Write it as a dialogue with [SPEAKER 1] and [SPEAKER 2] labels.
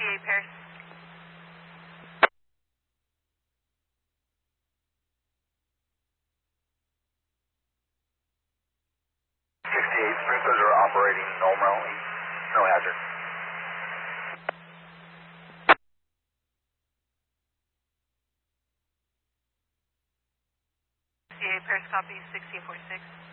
[SPEAKER 1] 68 Paris.
[SPEAKER 2] Sprinklers are operating normally. No hazard.
[SPEAKER 1] 68 Paris, copy 1646.